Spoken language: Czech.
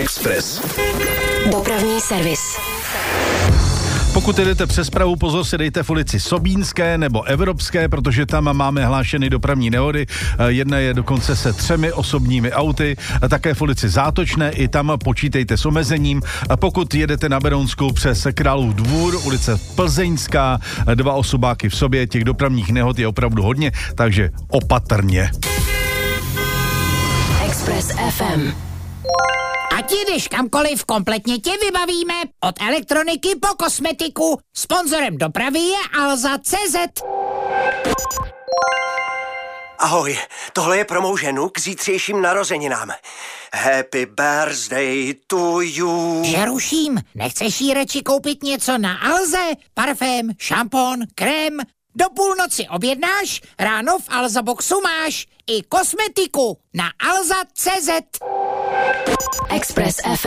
Express. Dopravní servis. Pokud jdete přes Prahu, pozor si dejte v ulici Sobínské nebo Evropské, protože tam máme hlášeny dopravní nehody. Jedna je dokonce se 3 osobními auty, také v ulici Zátočné, i tam počítejte s omezením. Pokud jedete na Berounskou přes Králův dvůr, ulice Plzeňská, 2 osobáky v sobě, těch dopravních nehod je opravdu hodně, takže opatrně. Express FM. Ať jdeš kamkoliv, kompletně tě vybavíme. Od elektroniky po kosmetiku. Sponzorem dopravy je Alza.cz. Ahoj, tohle je pro mou ženu k zítřejším narozeninám. Happy birthday to you. Že ruším, nechceš jí radši koupit něco na Alze? Parfém, šampon, krém? Do půlnoci objednáš, ráno v Alza Boxu máš i kosmetiku na Alza.cz. Express FM.